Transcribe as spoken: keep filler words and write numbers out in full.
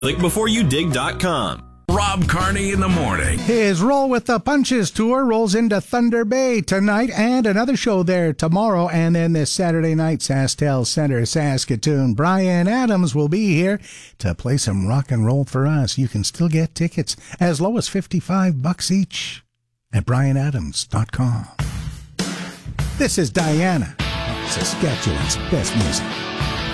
click before you dig dot com. Rob Carney in the morning. His Roll with the Punches tour rolls into Thunder Bay tonight and another show there tomorrow. And then this Saturday night, SaskTel Center, Saskatoon. Bryan Adams will be here to play some rock and roll for us. You can still get tickets as low as fifty-five bucks each at bryan adams dot com. This is Diana, Saskatchewan's best music.